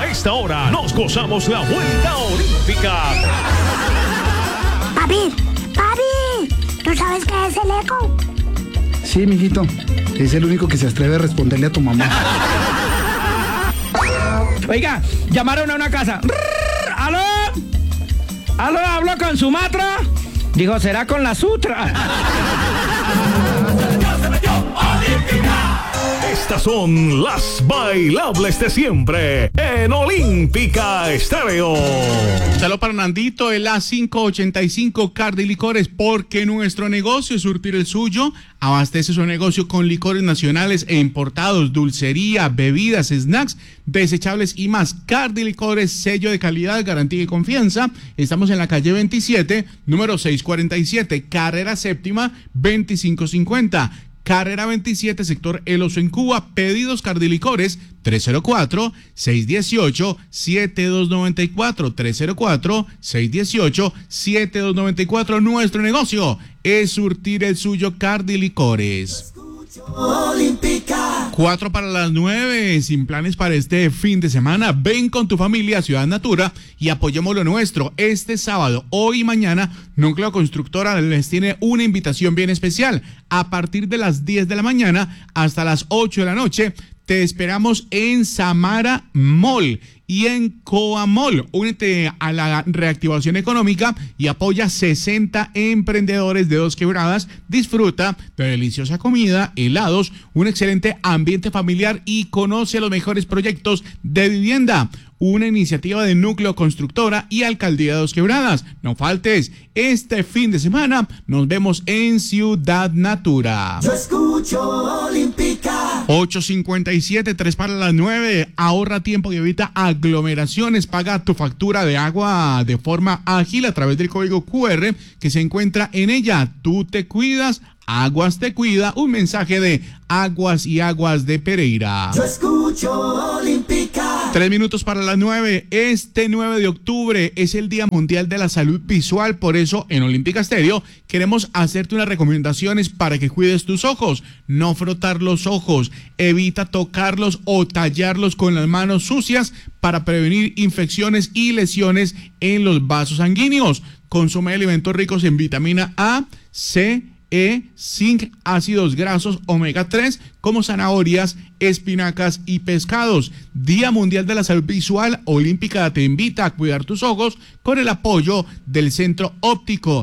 A esta hora nos gozamos la vuelta olímpica. Papi, ¿tú sabes qué es el eco? Sí, mijito, es el único que se atreve a responderle a tu mamá. Oiga, llamaron a una casa. ¿Aló? ¿Aló? ¿Hablo con Sumatra? Dijo, ¿será con la Sutra? Estas son las bailables de siempre en Olímpica Estéreo. Saludos para Nandito, el A585 Cardi Licores, porque nuestro negocio es surtir el suyo. Abastece su negocio con licores nacionales e importados, dulcería, bebidas, snacks, desechables y más. Cardi Licores, sello de calidad, garantía y confianza. Estamos en la calle 27, número 647, carrera séptima, 2550. Carrera 27, sector El Oso en Cuba. Pedidos Cardi Licores 304-618-7294. 304-618-7294. Nuestro negocio es surtir el suyo. Cardi Licores. 8:45, sin planes para este fin de semana. Ven con tu familia a Ciudad Natura y apoyemos lo nuestro. Este sábado, hoy y mañana, Núcleo Constructora les tiene una invitación bien especial. A partir de las 10 de la mañana hasta las 8 de la noche, te esperamos en Samara Mall y en Coamol. Únete a la reactivación económica y apoya 60 emprendedores de Dos Quebradas. Disfruta de deliciosa comida, helados, un excelente ambiente familiar y conoce los mejores proyectos de vivienda. Una iniciativa de Núcleo Constructora y Alcaldía de Dos Quebradas. No faltes, este fin de semana nos vemos en Ciudad Natura. Yo escucho Olímpica. 8:57, 3:09. Ahorra tiempo y evita aglomeraciones. Paga tu factura de agua de forma ágil a través del código QR que se encuentra en ella. Tú te cuidas, Aguas te cuida. Un mensaje de Aguas y Aguas de Pereira. Yo escucho Olímpica. 9:03. Este 9 de octubre es el Día Mundial de la Salud Visual. Por eso, en Olímpica Estéreo, queremos hacerte unas recomendaciones para que cuides tus ojos. No frotar los ojos. Evita tocarlos o tallarlos con las manos sucias para prevenir infecciones y lesiones en los vasos sanguíneos. Consume alimentos ricos en vitamina A, C, zinc, ácidos grasos omega 3 como zanahorias, espinacas y pescados. Día Mundial de la Salud Visual. Olímpica te invita a cuidar tus ojos con el apoyo del Centro Óptico.